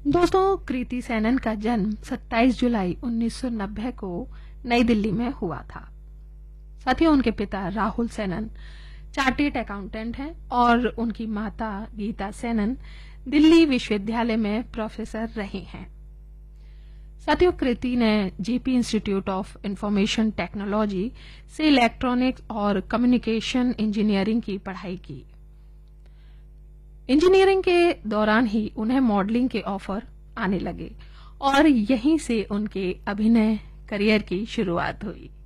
दोस्तों, कृति सेनन का जन्म 27 जुलाई 1990 को नई दिल्ली में हुआ था। साथियों, उनके पिता राहुल सेनन चार्टेड अकाउंटेंट हैं और उनकी माता गीता सेनन दिल्ली विश्वविद्यालय में प्रोफेसर रही हैं। साथियों, कृति ने JP institute of information technology से इलेक्ट्रॉनिक्स और कम्युनिकेशन इंजीनियरिंग की पढ़ाई की। इंजीनियरिंग के दौरान ही उन्हें मॉडलिंग के ऑफर आने लगे और यहीं से उनके अभिनय करियर की शुरुआत हुई।